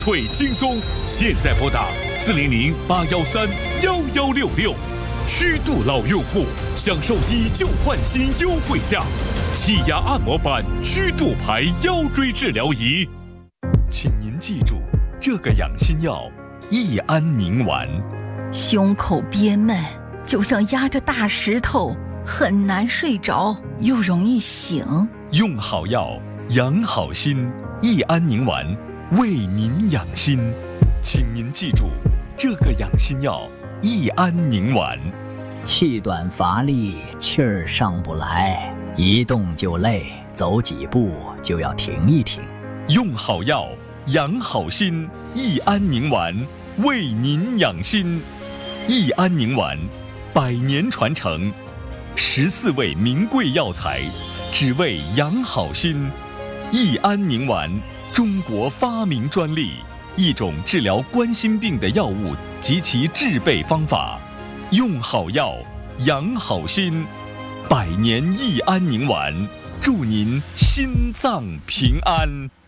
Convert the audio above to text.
腿轻松，现在拨打400-813-1166，虚度老用户享受以旧换新优惠价，气压按摩板虚度牌腰椎治疗仪。请您记住，这个养心药益安宁丸。 胸口憋闷，就像压着大石头，很难睡着，又容易醒。 用好药，养好心，益安宁丸为您养心。请您记住，这个养心药益安宁丸。 气短乏力，气儿上不来，一动就累，走几步就要停一停。 用好药，养好心，益安宁丸为您养心。益安宁丸100年传承，14味名贵药材，只为养好心。益安宁丸，中国发明专利，一种治疗冠心病的药物及其制备方法。用好药，养好心，100年益安宁丸，祝您心脏平安。